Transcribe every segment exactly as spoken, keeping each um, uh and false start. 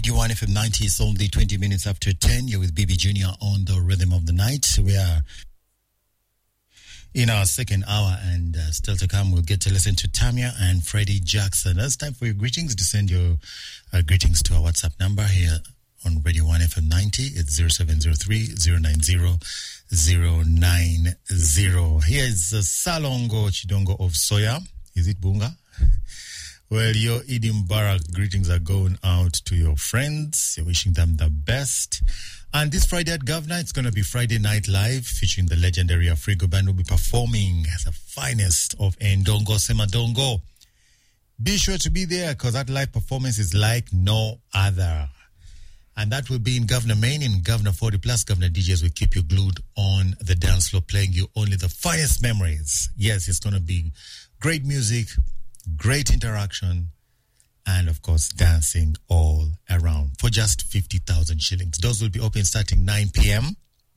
Radio one F M ninety is only twenty minutes after ten. You're with B B Junior on the Rhythm of the Night. We are in our second hour, and uh, still to come, we'll get to listen to Tamia and Freddie Jackson. It's time for your greetings. To send your uh, greetings to our WhatsApp number here on Radio one F M ninety. It's zero seven zero three, zero nine zero, zero nine zero. Here is uh, Salongo Chidongo of Soya. Is it Bunga? Well, your Eid Mubarak greetings are going out to your friends. You're wishing them the best. And this Friday at Governor, it's going to be Friday Night Live, featuring the legendary Afrigo Band, will be performing the finest of Ndongo Semadongo. Be sure to be there, because that live performance is like no other. And that will be in Governor Main, in Governor forty plus. Governor D Js will keep you glued on the dance floor, playing you only the finest memories. Yes, it's going to be great music, great interaction, and of course, dancing all around for just fifty thousand shillings. Those will be open starting nine p.m.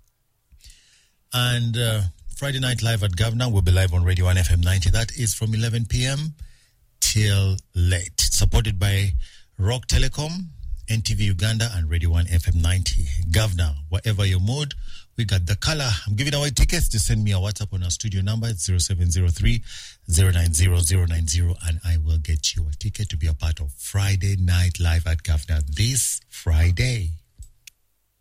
And uh, Friday Night Live at Governor will be live on Radio one F M ninety. That is from eleven p.m. till late. Supported by Rock Telecom, N T V Uganda, and Radio one F M ninety. Governor, whatever your mood, we got the color. I'm giving away tickets. To send me a WhatsApp on our studio number. It's zero seven zero three, zero nine zero, zero nine zero, and I will get you a ticket to be a part of Friday Night Live at Governor this Friday.